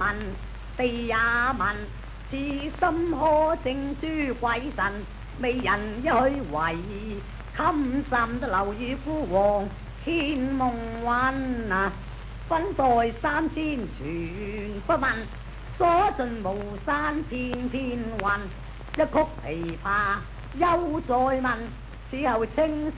問，地也問，此心可證諸鬼神，未人一去為，襟甚都留與孤王獻夢魂啊！分代3000傳不問，所盡無山片片雲，一曲琵琶又再問，此後清